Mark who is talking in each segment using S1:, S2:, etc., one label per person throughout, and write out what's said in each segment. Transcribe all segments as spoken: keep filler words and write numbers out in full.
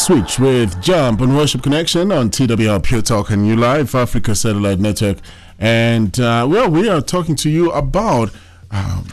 S1: Switch with Jump on Worship Connection on T W R Pure Talk and New Life, Africa Satellite Network. And, uh, well, we are talking to you about um,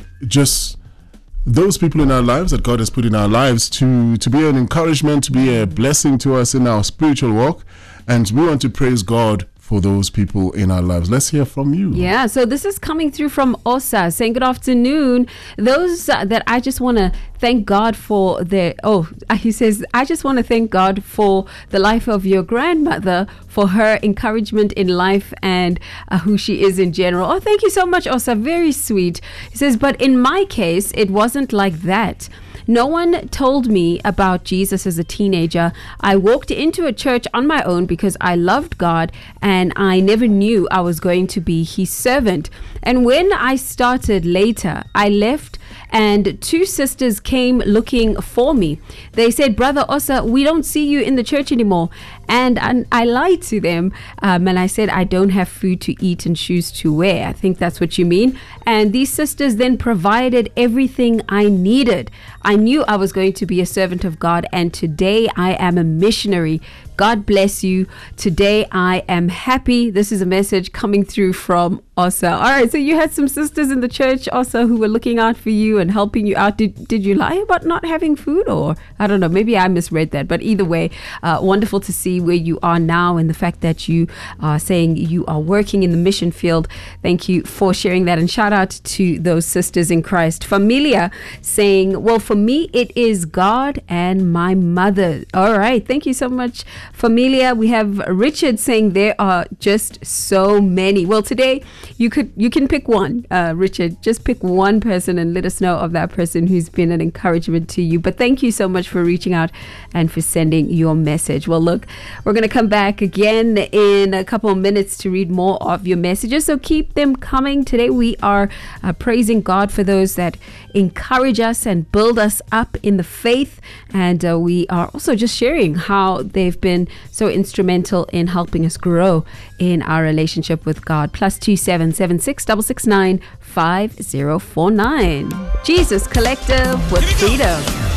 S1: just those people in our lives that God has put in our lives to, to be an encouragement, to be a blessing to us in our spiritual walk. And we want to praise God for those people in our lives. Let's hear from you.
S2: Yeah, so this is coming through from Osa saying, good afternoon. Those uh, that I just want to thank God for their, oh, he says, I just want to thank God for the life of your grandmother, for her encouragement in life and uh, who she is in general. Oh, thank you so much, Osa. Very sweet. He says, but in my case, it wasn't like that. No one told me about Jesus as a teenager. I walked into a church on my own because I loved God and I never knew I was going to be his servant. And when I started later, I left and two sisters came looking for me. They said, Brother Osa, we don't see you in the church anymore. And, and I lied to them um, and I said, I don't have food to eat and shoes to wear. I think that's what you mean. And these sisters then provided everything I needed. I knew I was going to be a servant of God, and today I am a missionary. God bless you. Today I am happy. This is a message coming through from Osa. All right, so you had some sisters in the church, Osa, who were looking out for you and helping you out. Did, did you lie about not having food? Or I don't know, maybe I misread that. But either way, uh, wonderful to see where you are now and the fact that you are saying you are working in the mission field. Thank you for sharing that, and shout out to those sisters in Christ. Familia saying, well, for me, it is God and my mother. All right, thank you so much, Familia. We have Richard saying there are just so many. Well, today you could you can pick one, uh, Richard. Just pick one person and let us know of that person who's been an encouragement to you. But thank you so much for reaching out and for sending your message. Well, look, we're going to come back again in a couple of minutes to read more of your messages, so keep them coming. Today we are uh, praising God for those that encourage us and build us up in the faith, and uh, we are also just sharing how they've been so instrumental in helping us grow in our relationship with God. Plus two seven seven six six six nine five zero four nine. Jesus Collective with Freedom.